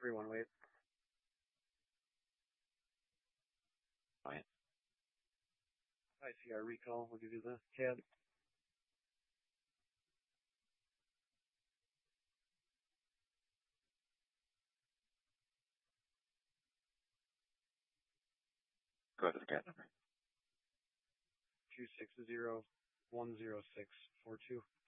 3-1 wait. Fine. ICR recall. We'll give you the CAD. Go to the CAD number. 260-10642.